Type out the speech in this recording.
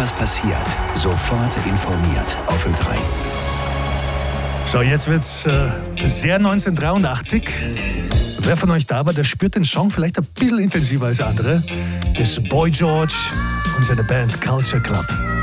was passiert, sofort informiert auf Ö3. So, jetzt wird's sehr 1983. Wer von euch da war, der spürt den Song vielleicht ein bisschen intensiver als andere. Ist Boy George und seine Band Culture Club.